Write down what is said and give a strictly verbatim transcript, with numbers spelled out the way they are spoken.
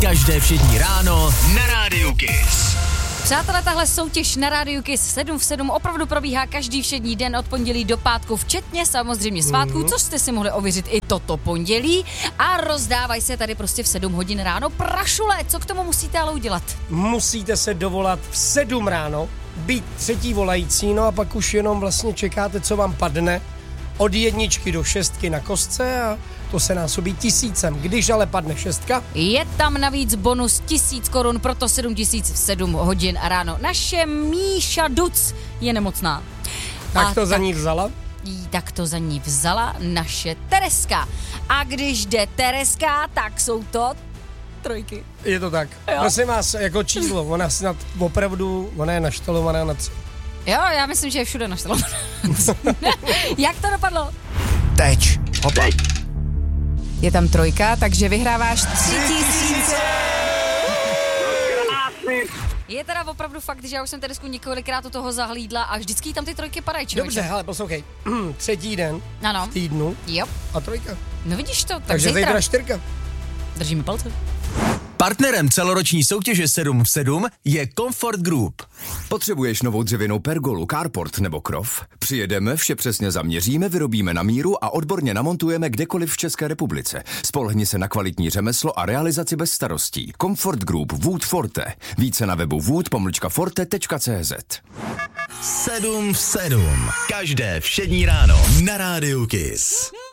Každé všední ráno na Rádiu Kiss. Přátelé, tahle soutěž na Rádiu Kiss sedm v sedm opravdu probíhá každý všední den od pondělí do pátku, včetně samozřejmě svátků, mm. což jste si mohli ověřit i toto pondělí. A rozdávají se tady prostě v sedm hodin ráno prašule. Co k tomu musíte ale udělat? Musíte se dovolat v sedm ráno, být třetí volající, no a pak už jenom vlastně čekáte, co vám padne od jedničky do šestky na kostce a to se násobí tisícem. Když ale padne šestka, je tam navíc bonus tisíc korun, proto sedm tisíc v sedm hodin ráno. Naše Míša Duc je nemocná. Tak a to za tak, ní vzala? Tak to za ní vzala naše Tereska. A když jde Tereska, tak jsou to trojky. Je to tak. Jo. Prosím vás, jako číslo, ona snad opravdu, ona je naštelovaná na tři. Jo, já myslím, že je všude naštelovaná. Jak to dopadlo? Teď. Hopa. Je tam trojka, takže vyhráváš tři tisíce. Je teda opravdu fakt, že já už jsem Teresku několikrát u toho zahlídla a vždycky tam ty trojky padají, člověče. Dobře, hele, poslouchej. Třetí den ano. v týdnu jo. a trojka. No vidíš to, tak takže zítra. zítra čtyřka. Držíme palce. Partnerem celoroční soutěže sedm v sedm je Comfort Group. Potřebuješ novou dřevěnou pergolu, carport nebo krov? Přijedeme, vše přesně zaměříme, vyrobíme na míru a odborně namontujeme kdekoliv v České republice. Spolehni se na kvalitní řemeslo a realizaci bez starostí. Comfort Group Wood Forte. Více na webu wood pomlčka forte tečka cz. sedm v sedm. Každé všední ráno na Rádiu Kiss.